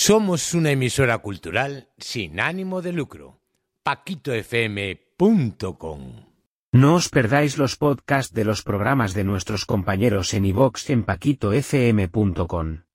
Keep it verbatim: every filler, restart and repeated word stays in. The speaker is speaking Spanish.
Somos una emisora cultural sin ánimo de lucro. paquito f m punto com. No os perdáis los podcasts de los programas de nuestros compañeros en iVoox en paquito f m punto com.